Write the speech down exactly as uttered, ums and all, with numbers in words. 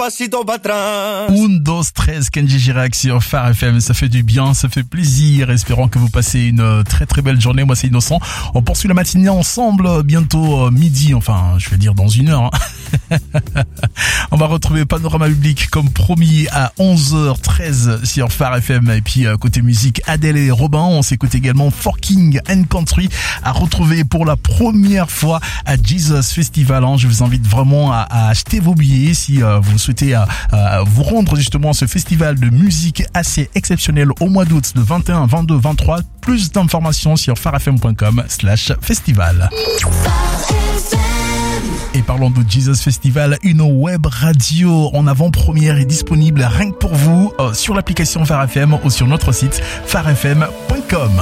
pasito para atrás. Un, dos, treize, Kenji Girac sur Phare F M, ça fait du bien, ça fait plaisir. Espérons que vous passez une très très belle journée. Moi c'est Innocent. On poursuit la matinée ensemble, bientôt euh, midi, enfin je vais dire dans une heure. Hein. On va retrouver Panorama Public comme promis à onze heures treize sur Phare F M. Et puis euh, côté musique, Adèle et Robin. On s'écoute également Forking and Country à retrouver pour la première fois à Jesus Festival. Hein. Je vous invite vraiment à, à acheter vos billets si euh, vous souhaitez euh, euh, vous rendre justement à ce festival de musique assez exceptionnel au mois d'août de vingt et un, vingt-deux, vingt-trois. Plus d'informations sur pharefm.com slash festival. Et parlons de Jesus Festival, une web radio en avant-première est disponible rien que pour vous euh, sur l'application Phare F M ou sur notre site pharefm point com.